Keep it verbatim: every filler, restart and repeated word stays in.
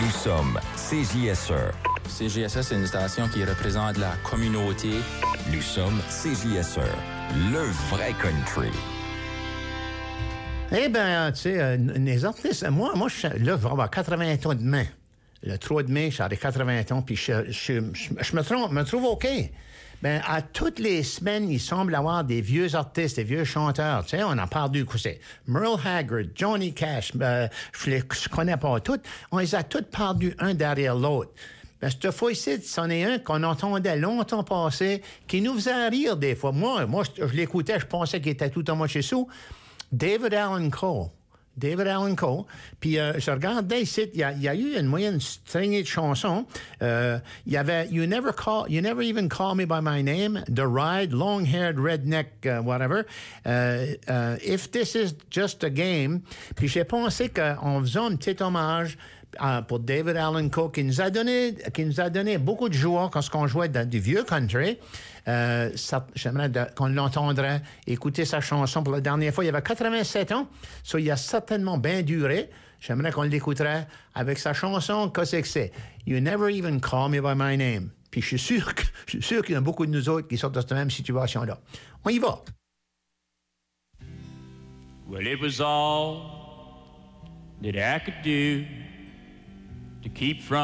Nous sommes C J S E. C J S E, c'est une station qui représente la communauté. Nous sommes C J S E, le vrai country. Eh bien, tu sais, euh, les artistes, moi, moi je, là, je vais avoir quatre-vingts ans demain. Le trois de mai, j'aurai quatre-vingts ans, puis je, je, je, je me, trompe, me trouve OK. Ben, à toutes les semaines, il semble avoir des vieux artistes, des vieux chanteurs. Tu sais, on en parle du coup, c'est Merle Haggard, Johnny Cash, euh, je les je connais pas toutes. On les a toutes parlé un derrière l'autre. Ben, cette fois ici, c'en est un qu'on entendait longtemps passer, qui nous faisait rire des fois. Moi, moi je, je l'écoutais, je pensais qu'il était tout en moitié sous. David Allan Coe. David Allan Coe. Puis euh, je regardais ici, il y, y a eu une moyenne traînée de chansons. Euh, il y avait You Never Call, You Never Even Call Me By My Name, The Ride, Long-Haired Redneck, uh, whatever. Uh, uh, If This Is Just a Game. Puis j'ai pensé qu'en faisant un petit hommage uh, pour David Allan Coe, qui nous a donné, qui nous a donné beaucoup de joie quand on jouait dans du vieux country. Euh, ça, j'aimerais de, qu'on l'entendrait écouter sa chanson pour la dernière fois. Il y avait quatre-vingt-sept ans, so il a certainement bien duré. J'aimerais qu'on l'écouterait avec sa chanson. Qu'est-ce que c'est? You Never Even Call Me By My Name. Puis je suis sûr que, je suis sûr qu'il y en a beaucoup de nous autres qui sont dans cette même situation-là. On y va. Well, it was all that I could do to keep from